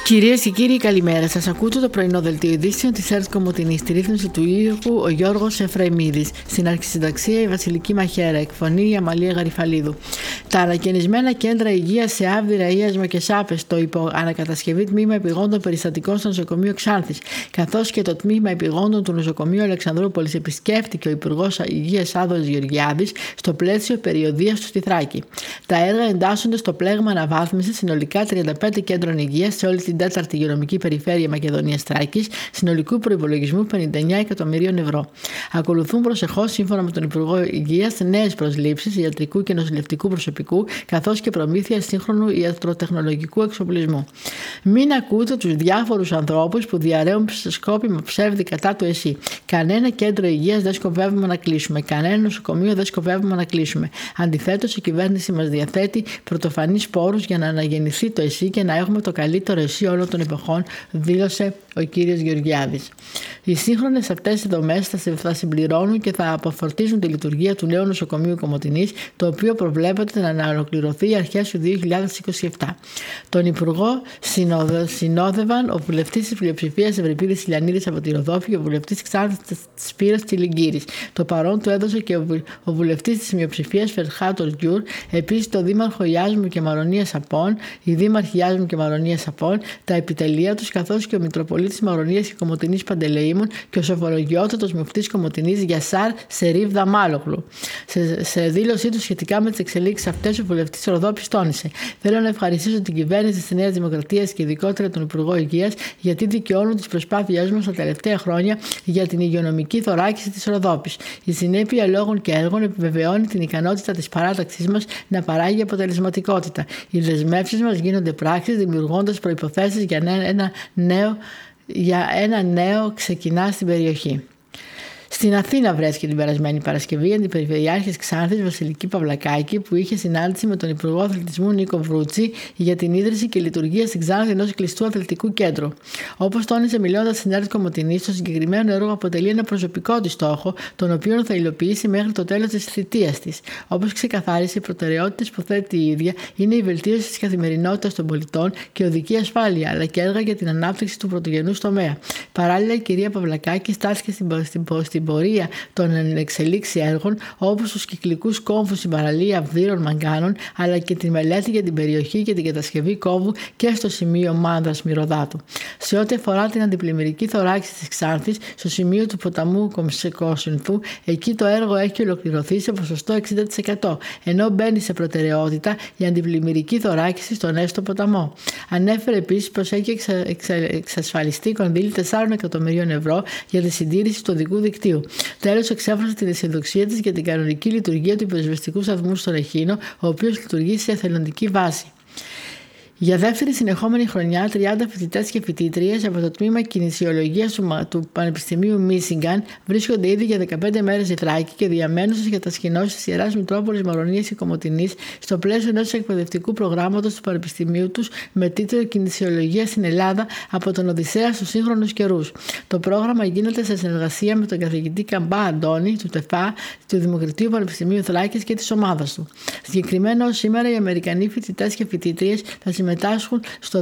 Κυρίες και κύριοι, καλημέρα σας. Ακούτε το πρωινό δελτίο ειδήσεων της ΕΡΤ Κομοτηνής. Στη ρύθμιση του ήχου ο Γιώργος Εφραημίδης. Στην αρχισυνταξία η Βασιλική Μαχαίρα. Εκφωνή η Αμαλία Γαριφαλίδου. Τα ανακαινισμένα κέντρα υγείας σε Άβδυρα, Ίασμα και Σάπες, το ανακατασκευή τμήμα επιγόντων περιστατικών στο νοσοκομείο Ξάνθης, καθώς και το τμήμα επιγόντων του νοσοκομείου Αλεξανδρούπολης επισκέφτηκε ο Υπουργός Υγείας Άδωνης Γεωργιάδης στο πλαίσιο περιοδείας του στη Θράκη. Τα έργα εντάσσονται στο πλέγμα αναβάθμισης συνολικά 35 κέντρων υγείας σε όλη την 4η υγειονομική περιφέρεια Μακεδονίας Θράκης, συνολικού προϋπολογισμού 59 εκατομμυρίων ευρώ. Ακολουθούν προσεχώς, σύμφωνα με τον Υπουργό Υγείας, νέες προσλήψεις ιατρικού και νοσηλευτικού προσωπικού, καθώς και προμήθεια σύγχρονου ιατροτεχνολογικού εξοπλισμού. Μην ακούτε τους διάφορους ανθρώπους που διαρρέουν σκόπιμα ψεύδι κατά του ΕΣΥ. Κανένα κέντρο υγείας δεν σκοπεύουμε να κλείσουμε. Κανένα νοσοκομείο δεν σκοπεύουμε να κλείσουμε. Αντιθέτως, η κυβέρνηση μας διαθέτει πρωτοφανείς πόρους για να αναγεννηθεί το ΕΣΥ και να έχουμε το καλύτερο ΕΣΥ όλων των εποχών, δήλωσε ο κύριος Γεωργιάδης. Οι σύγχρονες αυτές οι δομές θα συμπληρώνουν και θα αποφορτίζουν τη λειτουργία του νέου νοσοκομείου Κομοτηνής, το οποίο προβλέπεται να αναολοκληρωθεί αρχές του 2027. Τον Υπουργό συνόδευαν ο βουλευτής της πλειοψηφίας Ευρυπίδης Ηλιανίδης από τη Ροδόφη και ο βουλευτής Ξάνθης Σπύρος Τσιλιγκύρης. Το παρόν του έδωσε και ο βουλευτής της μειοψηφίας Φερχάτορ Γκιουρ, επίσης το δήμαρχο Ιάσμου και Μαρονίας Απών, η δήμαρχη Ιάσμου και Μαρονίας Απών, τα επιτελεία τους, καθώς και ο Μητροπολίτης Μαρονίας και Κομοτηνής Παντελεήμων και ο σοφολογιότατος μουφτής Κομοτηνής Γιασάρ Σερίβ Δαμάλογλου. Σε δήλωσή του σχετικά με τις εξελίξεις αυτές, ο βουλευτής Ροδόπης τόνισε: "Θέλω να ευχαριστήσω την κυβέρνηση της Νέας Δημοκρατίας και ειδικότερα τον Υπουργό Υγείας, γιατί δικαιώνουν τις προσπάθειές μας τα τελευταία χρόνια για την υγειονομική θωράκιση της Ροδόπης. Η συνέπεια λόγων και έργων επιβεβαιώνει την ικανότητα της παράταξής μας να παράγει αποτελεσματικότητα. Οι δεσμεύσεις μας γίνονται πράξεις, δημιουργώντας προϋποθέσεις για ένα νέο ξεκινά στην περιοχή." Στην Αθήνα βρέθηκε την περασμένη Παρασκευή η Αντιπεριφερειάρχης Ξάνθης Βασιλική Παυλακάκη, που είχε συνάντηση με τον Υπουργό Αθλητισμού Νίκο Βρούτση για την ίδρυση και λειτουργία στην Ξάνθη ενός κλειστού αθλητικού κέντρου. Όπως τόνισε μιλώντας στην ΕΡΤ Κομοτηνής, το συγκεκριμένο έργο αποτελεί ένα προσωπικό της στόχο, τον οποίο θα υλοποιήσει μέχρι το τέλος της θητείας της. Όπως ξεκαθάρισε, οι προτεραιότητες που θέτει η ίδια είναι η βελτίωση της καθημερινότητας των πολιτών και οδική ασφάλεια, αλλά και έργα για την ανάπτυξη του πρωτογενούς τομέα. Παράλληλα, η κυρία Παυλακάκη στάθηκε στην πορεία των εξελίξη έργων, όπως τους κυκλικούς κόμβους στην παραλία Αυδείρων Μαγκάνων, αλλά και τη μελέτη για την περιοχή και την κατασκευή κόμβου και στο σημείο Μάνδρας Μυρωδάτου. Σε ό,τι αφορά την αντιπλημμυρική θωράκιση της Ξάνθης, στο σημείο του ποταμού Κομψεκόσυνθου, εκεί το έργο έχει ολοκληρωθεί σε ποσοστό 60%, ενώ μπαίνει σε προτεραιότητα η αντιπλημμυρική θωράκιση στον έστω ποταμό. Ανέφερε επίσης πως έχει εξασφαλιστεί κονδύλι 4 εκατομμυρίων ευρώ για τη συντήρηση του οδικού δικτύου. Τέλος, εξέφρασε την αισιοδοξία της για την κανονική λειτουργία του πυροσβεστικού σταθμού στον Εχίνο, ο οποίος λειτουργεί σε εθελοντική βάση. Για δεύτερη συνεχόμενη χρονιά, 30 φοιτητές και φοιτήτριες από το τμήμα κινησιολογίας του Πανεπιστημίου Μίσιγκαν βρίσκονται ήδη για 15 μέρες στη Θράκη και διαμένουν στις κατασκηνώσεις της Ιεράς Μητρόπολης Μαρονίας και Κομοτηνής στο πλαίσιο ενός εκπαιδευτικού προγράμματος του Πανεπιστημίου τους με τίτλο Κινησιολογία στην Ελλάδα από τον Οδυσσέα στους σύγχρονους καιρούς. Το πρόγραμμα γίνεται σε συνεργασία με τον καθηγητή Καμπά Αντώνη του ΤΕΦΑ, του Δημοκρατίου Πανεπιστημίου Θράκης και της ομάδας του. Συγκεκριμένα, σήμερα οι Αμερικανοί φοιτητές και φοιτήτριες θα συμμετάσχουν στο